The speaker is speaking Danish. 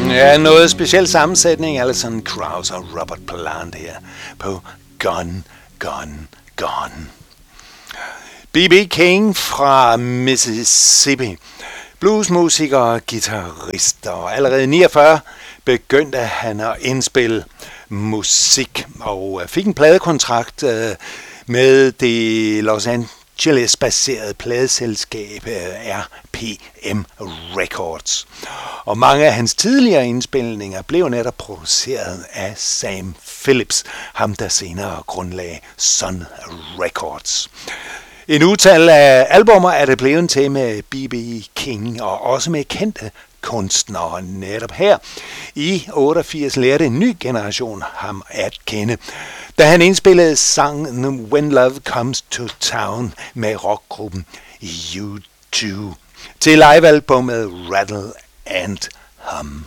Ja, noget speciel sammensætning. Alison Krauss og Robert Plant her på Gone, Gone, Gone. B.B. King fra Mississippi. Bluesmusiker og guitarist, og allerede 49 begyndte han at indspille musik og fik en pladekontrakt med det Los Angeles-baserede pladeselskab RPM Records. Og mange af hans tidligere indspilninger blev netop produceret af Sam Phillips, ham der senere grundlagde Sun Records. En utal af albummer er det blevet til med B.B. King, og også med kendte kunstnere. Netop her i 88 lærte en ny generation ham at kende, da han indspillede sangen When Love Comes to Town med rockgruppen U2 til livealbummet Rattle and Hum.